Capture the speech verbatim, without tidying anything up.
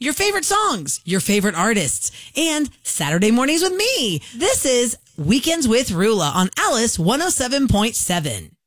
your favorite songs, your favorite artists, and Saturday mornings with me. This is Weekends with Rula on Alice one oh seven point seven.